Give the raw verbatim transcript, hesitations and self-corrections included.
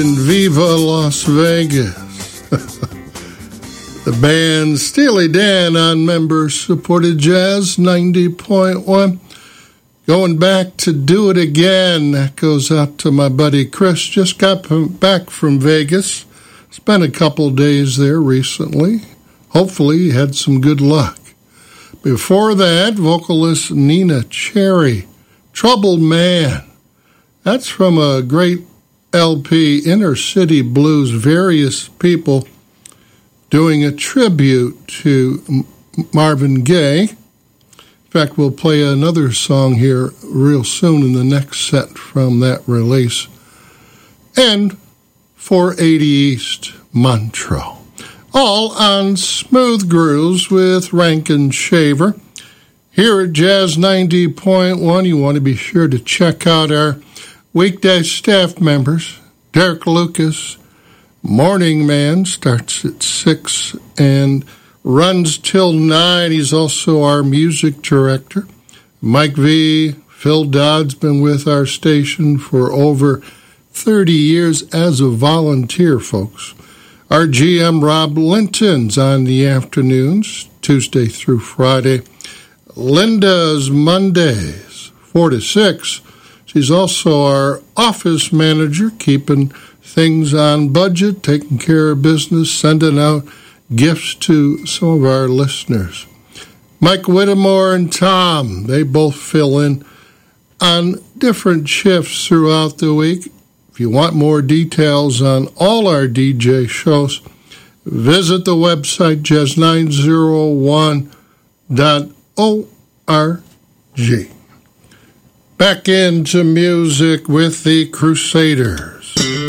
In Viva Las Vegas. The band Steely Dan on member-supported Jazz ninety point one. Going back to Do It Again. That goes out to my buddy Chris. Just got back from Vegas. Spent a couple days there recently. Hopefully he had some good luck. Before that, vocalist Nina Cherry, Troubled Man. That's from a great L P, Inner City Blues, various people doing a tribute to Marvin Gaye. In fact, we'll play another song here real soon in the next set from that release. And four eighty East Montreux. All on Smooth Grooves with Rankin Shaver. Here at Jazz ninety point one, you want to be sure to check out our weekday staff members. Derek Lucas, Morning Man, starts at six and runs till nine. He's also our music director. Mike V. Phil Dodd's been with our station for over thirty years as a volunteer, folks. Our G M, Rob Linton's on the afternoons, Tuesday through Friday. Linda's Mondays, four to six. She's also our office manager, keeping things on budget, taking care of business, sending out gifts to some of our listeners. Mike Whittemore and Tom, they both fill in on different shifts throughout the week. If you want more details on all our D J shows, visit the website jazz nine oh one dot org. Back into music with the Crusaders.